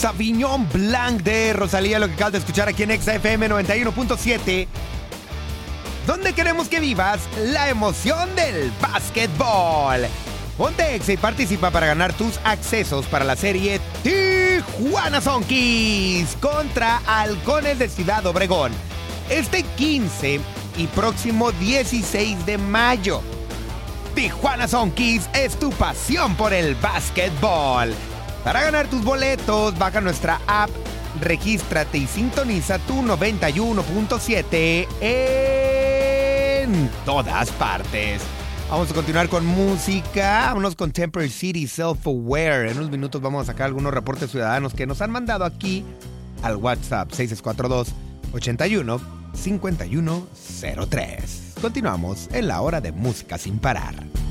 Sauvignon Blanc de Rosalía, lo que acabas de escuchar aquí en XFM 91.7, donde queremos que vivas la emoción del básquetbol. Ponte Exa y participa para ganar tus accesos para la serie Tijuana Sonkis contra Halcones de Ciudad Obregón, este 15 y próximo 16 de mayo. Tijuana Sonkis es tu pasión por el básquetbol. Para ganar tus boletos, baja nuestra app, regístrate y sintoniza tu 91.7 en todas partes. Vamos a continuar con música. Vámonos con Temporary City, Self-Aware. En unos minutos vamos a sacar algunos reportes ciudadanos que nos han mandado aquí al WhatsApp 6642-81-5103. Continuamos en la hora de música sin parar.